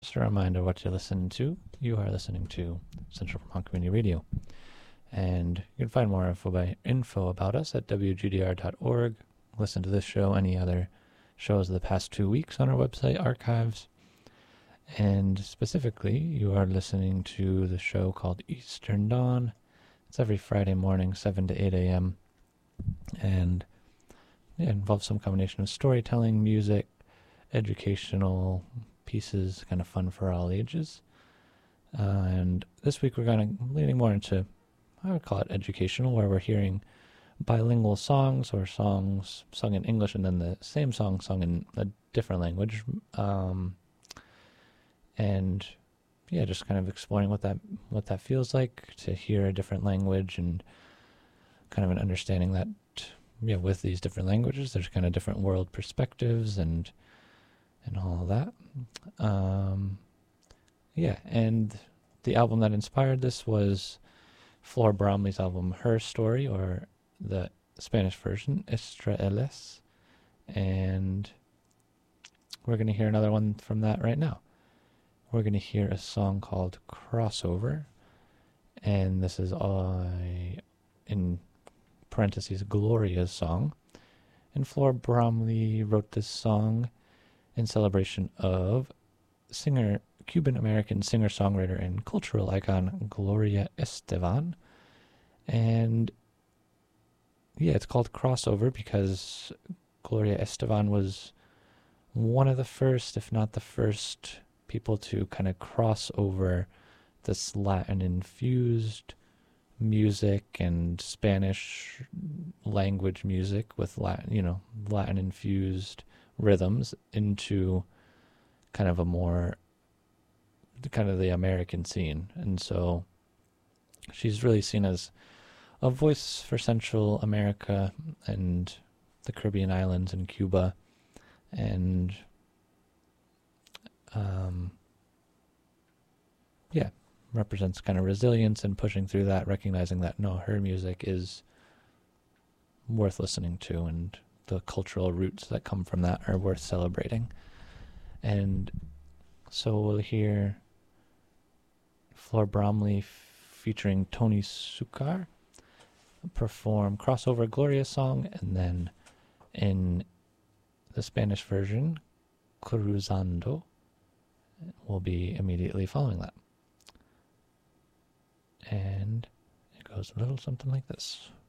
Just a reminder what you're listening to. You are listening to Central Vermont Community Radio. And you can find more info about us at wgdr.org. Listen to this show, any other shows of the past 2 weeks on our website archives. And specifically, you are listening to the show called Eastern Dawn. It's every Friday morning, 7 to 8 a.m. And it involves some combination of storytelling, music, educational pieces, kind of fun for all ages. And this week we're leaning more into, I would call it educational, where we're hearing bilingual songs or songs sung in English and then the same song sung in a different language. And yeah, just kind of exploring what that feels like to hear a different language, and kind of an understanding that with these different languages there's kind of different world perspectives and all of that. And the album that inspired this was Flor Bromley's album Her Story, or the Spanish version, Estrellas. And we're going to hear another one from that right now. We're going to hear a song called Crossover, and this is in parentheses, Gloria's song. And Flor Bromley wrote this song in celebration of Cuban-American singer-songwriter and cultural icon Gloria Estefan. And yeah, it's called Crossover because Gloria Estefan was one of the first, if not the first, people to kind of cross over this Latin-infused music and Spanish language music with Latin-infused rhythms into kind of the American scene. And so she's really seen as a voice for Central America and the Caribbean islands and Cuba, and represents kind of resilience and pushing through that, recognizing that her music is worth listening to, and the cultural roots that come from that are worth celebrating. And so we'll hear Flor Bromley featuring Tony Sucar perform Crossover Gloria song, and then in the Spanish version, Cruzando will be immediately following that. And it goes a little something like this.